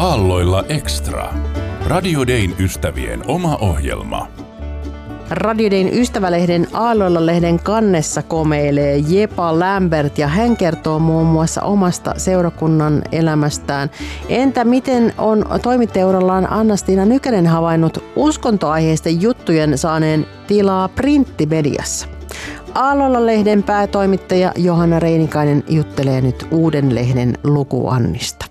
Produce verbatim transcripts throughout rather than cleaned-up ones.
Aalloilla Extra. Radio Dayn ystävien oma ohjelma. Radio Dayn ystävälehden Aalloilla-lehden kannessa komeilee Jepa Lambert ja hän kertoo muun muassa omasta seurakunnan elämästään. Entä miten on toimittajaurallaan Anna-Stiina Nykänen havainnut uskontoaiheisten juttujen saaneen tilaa printtimediassa? Aalloilla-lehden päätoimittaja Johanna Reinikainen juttelee nyt uuden lehden lukuannista.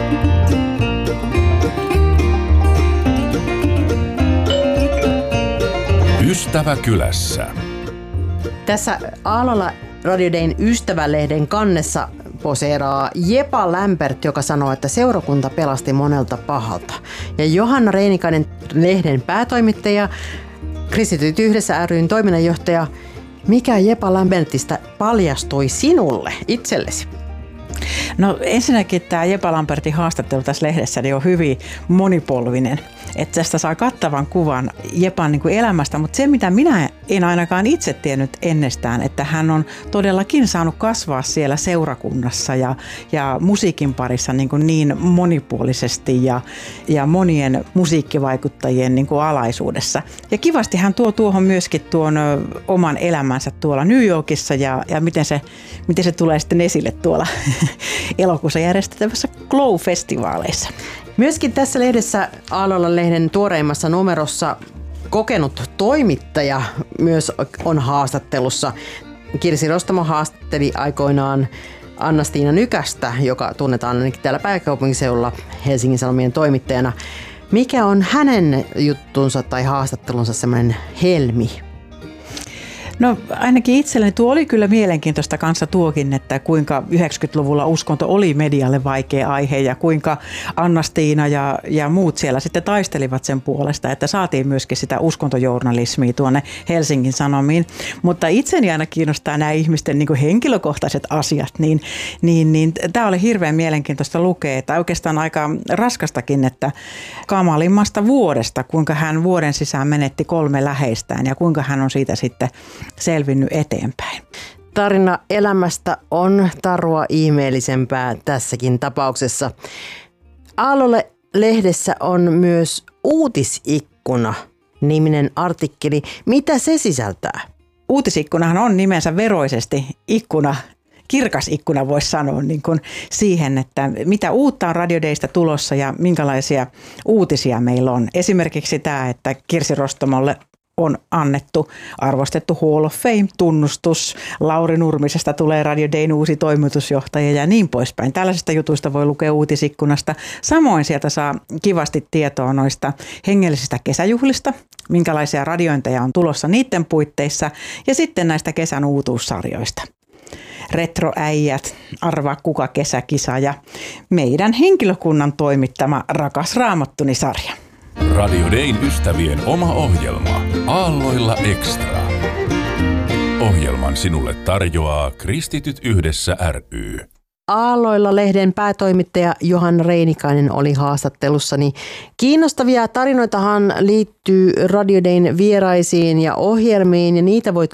Ystävä kylässä. Tässä Aalloilla Radio Dayn ystävälehden kannessa poseeraa Jepa Lambert, joka sanoo, että seurakunta pelasti monelta pahalta. Ja Johanna Reinikainen, lehden päätoimittaja, Kristityt yhdessä ry:n toiminnanjohtaja. Mikä Jepa Lambertista paljastui sinulle itsellesi? No ensinnäkin tämä Jepa Lambertin haastattelu tässä lehdessä niin on hyvin monipolvinen. Että tästä saa kattavan kuvan Jepan niin kuin elämästä, mutta se mitä minä en ainakaan itse tiennyt ennestään, että hän on todellakin saanut kasvaa siellä seurakunnassa ja, ja musiikin parissa niin, kuin niin monipuolisesti ja, ja monien musiikkivaikuttajien niin kuin alaisuudessa. Ja kivasti hän tuo tuohon myöskin tuon oman elämänsä tuolla New Yorkissa ja, ja miten, se, miten se tulee sitten esille tuolla elokuussa järjestettävässä Glow-festivaaleissa. Myöskin tässä lehdessä, Aalloilla-lehden tuoreimmassa numerossa, kokenut toimittaja myös on haastattelussa. Kirsi Rostamo haastatteli aikoinaan Anna-Stiina Nykästä, joka tunnetaan ainakin täällä pääkaupunkiseudulla Helsingin Sanomien toimittajana. Mikä on hänen juttunsa tai haastattelunsa semmoinen helmi? No ainakin itselleni tuo oli kyllä mielenkiintoista kanssa tuokin, että kuinka yhdeksänkymmentäluvulla uskonto oli medialle vaikea aihe ja kuinka Anna-Stiina ja, ja muut siellä sitten taistelivat sen puolesta, että saatiin myöskin sitä uskontojournalismia tuonne Helsingin Sanomiin. Mutta itseni aina kiinnostaa nämä ihmisten niin kuin henkilökohtaiset asiat, niin, niin, niin tämä oli hirveän mielenkiintoista lukea, että oikeastaan aika raskastakin, että kamalimmasta vuodesta, kuinka hän vuoden sisään menetti kolme läheistään ja kuinka hän on siitä sitten selvinnyt eteenpäin. Tarina elämästä on tarua ihmeellisempää tässäkin tapauksessa. Aalloilla-lehdessä on myös uutisikkuna -niminen artikkeli. Mitä se sisältää? Uutisikkunahan on nimensä veroisesti ikkuna. Kirkas ikkuna voisi sanoa niin kuin siihen, että mitä uutta on Radio Daystä tulossa ja minkälaisia uutisia meillä on. Esimerkiksi tämä, että Kirsi Rostamolle on annettu arvostettu Hall of Fame-tunnustus. Lauri Nurmisesta tulee Radio Dayn uusi toimitusjohtaja ja niin poispäin. Tällaisista jutuista voi lukea uutisikkunasta. Samoin sieltä saa kivasti tietoa noista hengellisistä kesäjuhlista, minkälaisia radiointeja on tulossa niiden puitteissa ja sitten näistä kesän uutuussarjoista. Retroäijät, arvaa kuka kesäkisa ja meidän henkilökunnan toimittama Rakas Raamattuni-sarja. Radio Dayn ystävien oma ohjelma Aalloilla Extra. Ohjelman sinulle tarjoaa Kristityt yhdessä ry. Aalloilla-lehden päätoimittaja Johanna Reinikainen oli haastattelussani. Kiinnostavia tarinoitahan liittyy Radio Dayn vieraisiin ja ohjelmiin ja niitä voit